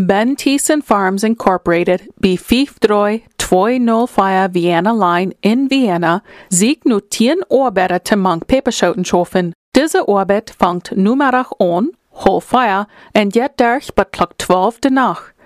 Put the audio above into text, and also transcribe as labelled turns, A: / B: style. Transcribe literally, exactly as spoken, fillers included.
A: Ben Thiessen Farms Incorporated, B five three two nul vier Vienna Line in Vienna, sieg nu tien Arbeiter te mank peperschoten schaffen. Diese Arbeit fangt numerach an, halb vier, en jet derch bet klok twaalf de nacht.